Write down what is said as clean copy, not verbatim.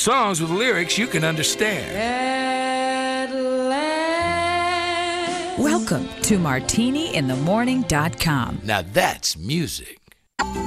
Songs with lyrics you can understand. Welcome to MartiniInTheMorning.com. Now that's music.